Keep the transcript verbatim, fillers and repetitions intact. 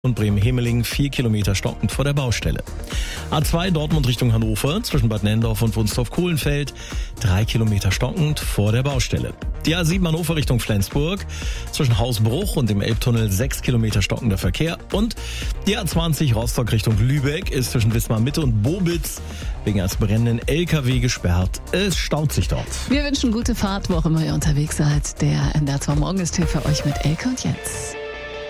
und Bremen-Hemeling vier Kilometer stockend vor der Baustelle. A zwei Dortmund Richtung Hannover zwischen Bad Nendorf und Wunstorf-Kohlenfeld drei Kilometer stockend vor der Baustelle. Die A sieben Hannover Richtung Flensburg zwischen Hausbruch und dem Elbtunnel sechs Kilometer stockender Verkehr und die A zwanzig Rostock Richtung Lübeck ist zwischen Wismar Mitte und Bobitz wegen eines brennenden L K W gesperrt. Es staut sich dort. Wir wünschen gute Fahrt, wo auch immer ihr unterwegs seid. Der N D R zwei Morgen ist hier für euch mit Elke und Jens.